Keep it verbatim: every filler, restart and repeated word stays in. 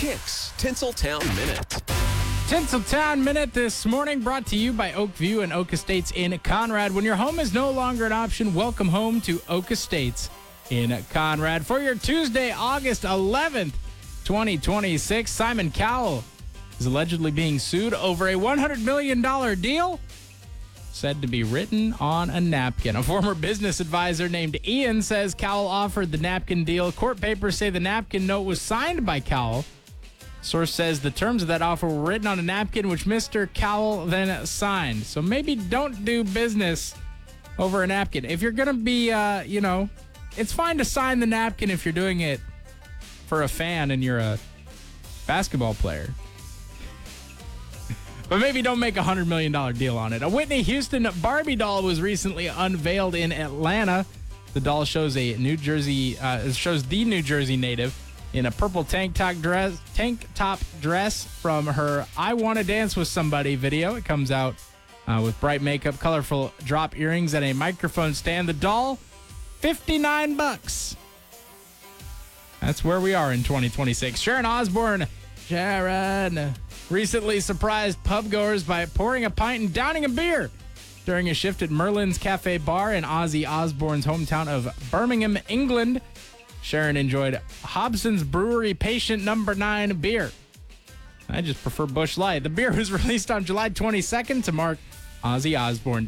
Kicks Tinseltown Minute. Tinseltown Minute this morning brought to you by Oakview and Oak Estates in Conrad. When your home is no longer an option, welcome home to Oak Estates in Conrad. For your Tuesday, August eleventh, twenty twenty-six, Simon Cowell is allegedly being sued over a one hundred million dollars deal said to be written on a napkin. A former business advisor named Ian says Cowell offered the napkin deal. Court papers say the napkin note was signed by Cowell. Source says the terms of that offer were written on a napkin, which Mister Cowell then signed. So maybe don't do business over a napkin. If you're going to be, uh, you know, it's fine to sign the napkin if you're doing it for a fan and you're a basketball player. But maybe don't make a one hundred million dollars deal on it. A Whitney Houston Barbie doll was recently unveiled in Atlanta. The doll shows a New Jersey, uh, shows the New Jersey native in a purple tank top dress, tank top dress from her "I Want to Dance with Somebody" video. It comes out uh, with bright makeup, colorful drop earrings, and a microphone stand. The doll, fifty-nine bucks. That's where we are in twenty twenty-six. Sharon Osbourne, Sharon, recently surprised pubgoers by pouring a pint and downing a beer during a shift at Merlin's Cafe Bar in Ozzy Osbourne's hometown of Birmingham, England. Sharon enjoyed Hobson's Brewery Patient Number nine beer. I just prefer Busch Light. The beer was released on July twenty-second to mark Ozzy Osbourne